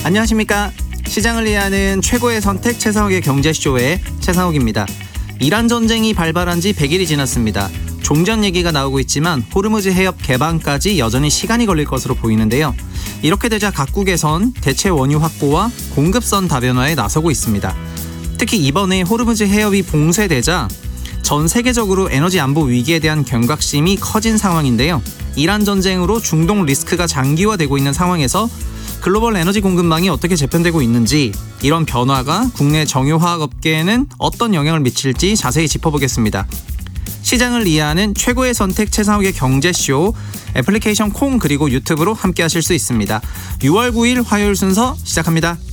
안녕하십니까. 시장을 이해하는 최고의 선택 최상욱의 경제쇼의 최상욱입니다. 이란 전쟁이 발발한 지 100일이 지났습니다. 종전 얘기가 나오고 있지만 호르무즈 해협 개방까지 여전히 시간이 걸릴 것으로 보이는데요. 이렇게 되자 각국에선 대체 원유 확보와 공급선 다변화에 나서고 있습니다. 특히 이번에 호르무즈 해협이 봉쇄되자 전 세계적으로 에너지 안보 위기에 대한 경각심이 커진 상황인데요. 이란 전쟁으로 중동 리스크가 장기화되고 있는 상황에서 글로벌 에너지 공급망이 어떻게 재편되고 있는지, 이런 변화가 국내 정유화학 업계에는 어떤 영향을 미칠지 자세히 짚어보겠습니다. 시장을 이해하는 최고의 선택 최상욱의 경제쇼, 애플리케이션 콩 그리고 유튜브로 함께 하실 수 있습니다. 6월 9일 화요일 순서 시작합니다.